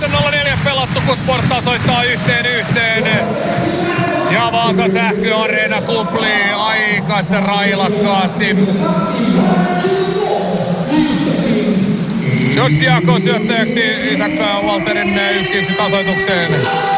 8.04 pelattu, kun Sport tasoittaa 1-1. Ja Vaasan Sähkö-areena kuplii aikassa railakkaasti. Josh Diakon syöttäjäksi Isak Walterin 1-1 tasoitukseen.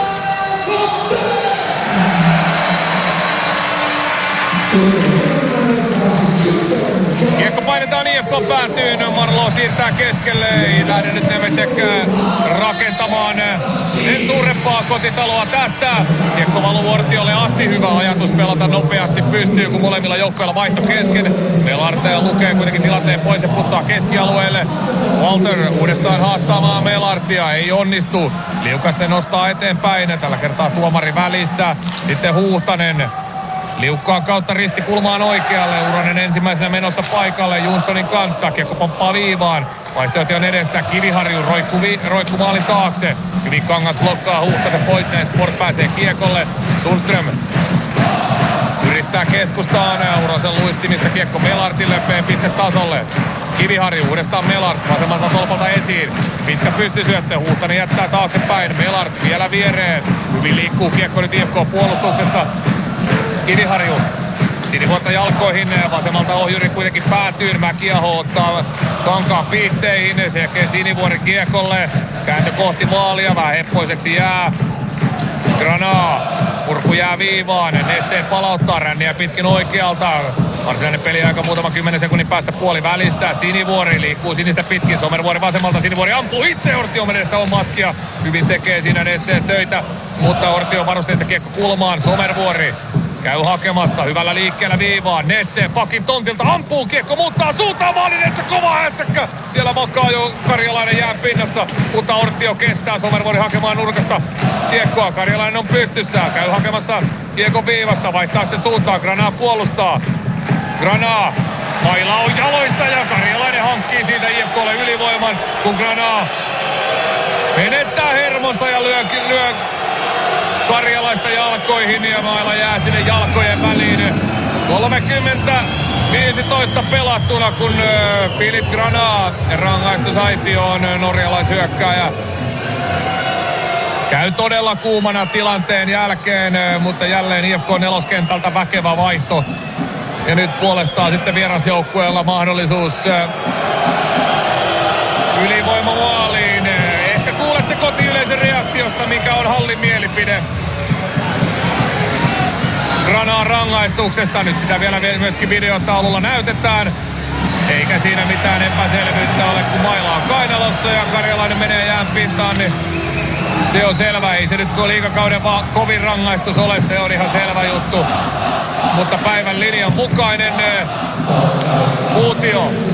Kiekko painetaan IFK päätyyn. Marlo siirtää keskelle. Ei lähde nyt Nemecek rakentamaan sen suurempaa kotitaloa tästä. Kiekko valuu Vortiolle asti. Hyvä ajatus pelata nopeasti pystyy, kun molemmilla joukkoilla vaihto kesken. Melarta lukee kuitenkin tilanteen pois ja putsaa keskialueelle. Walter uudestaan haastamaan Melartia. Ei onnistu. Liukas se nostaa eteenpäin. Tällä kertaa tuomari välissä. Sitten Huuhtanen. Liukkaan kautta ristikulmaan oikealle. Uronen ensimmäisenä menossa paikalle Jonssonin kanssa. Kiekko pomppaa viivaan. Vaihtoehto on edestä. Kiviharju roikkuu maalin taakse. Kivikangas blokkaa Huhtasen pois. Näin Sport pääsee kiekolle. Sundström yrittää keskustaan. Urosen luistimista kiekko Melartille. Piste tasolle. Kiviharju uudestaan Melart vasemmalta tolpalta esiin. Pitkä pystysyöttö. Huhtanen jättää taaksepäin. Melart vielä viereen. Hyvin liikkuu kiekko nyt IFK puolustuksessa. Kiviharju sinivuotta jalkoihin, vasemmalta ohjuri kuitenkin päätyyn. Mäkiaho ottaa Kankaan piitteihin, sen jälkeen Sinivuori kiekolle. Kääntö kohti maalia, vähän heppoiseksi jää. Granaa, purku jää viivaan, Nesse palauttaa ränniä pitkin oikealta. Varsinainen peliaika muutama 10 sekunnin päästä puoli välissä. Sinivuori liikkuu sinistä pitkin, Somervuori vasemmalta, Sinivuori ampuu itse, Ortio menessä on maskia. Hyvin tekee siinä Nesseen töitä, mutta Ortio varusteista kiekko kulmaan, Somervuori käy hakemassa, hyvällä liikkeellä viivaan. Nesse pakin tontilta ampuu, kiekko muuttaa suuntaan, maalin Nesse kova hässäkkä. Siellä makaa jo Karjalainen jään pinnassa, mutta Ortio kestää. Somervuori hakemaan nurkasta kiekkoa. Karjalainen on pystyssä, käy hakemassa kiekko viivasta, vaihtaa sitten suuntaan. Granaa puolustaa. Granaa, maila on jaloissa ja Karjalainen hankkii siitä IFK:lle ylivoiman, kun Granaa menettää hermonsa ja lyö Karjalaista jalkoihin ja maila jää sinne jalkojen väliin. 30-15 pelattuna, kun Filip Granaa rangaistusaitioon norjalaishyökkääjä käy todella kuumana tilanteen jälkeen, mutta jälleen IFK neloskentältä väkevä vaihto. Ja nyt puolestaan sitten vierasjoukkueella mahdollisuus ylivoimamaaliin. Ehkä kuulette kotiyleisön reaktiosta, mikä on hallin mielipide Granaan rangaistuksesta. Nyt sitä vielä myöskin videotaululla näytetään. Eikä siinä mitään epäselvyyttä ole, kun maila on kainalossa ja Karjalainen menee jään pintaan, niin se on selvä. Ei se nyt liigakauden vaan kovin rangaistus ole, se on ihan selvä juttu. Mutta päivän linjan mukainen Puutio